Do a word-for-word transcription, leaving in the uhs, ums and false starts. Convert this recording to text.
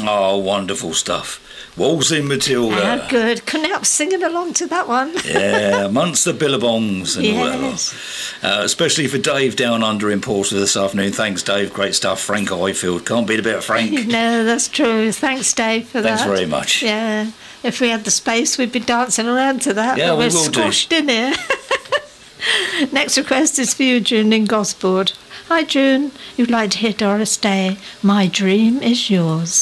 Oh, wonderful stuff. Waltzing Matilda. Ah, good. Couldn't help singing along to that one. Yeah, amongst the billabongs and all that lot. Yes. Uh, especially for Dave down under in Portsmouth this afternoon. Thanks, Dave. Great stuff. Frank Highfield. Can't beat a bit of Frank. No, that's true. Thanks, Dave, for Thanks that. very much. Yeah. If we had the space, we'd be dancing around to that. Yeah, but we we're will do. squashed in here. Next request is for you, June in Gosport. Hi, June. You'd like to hear Doris Day. My dream is yours.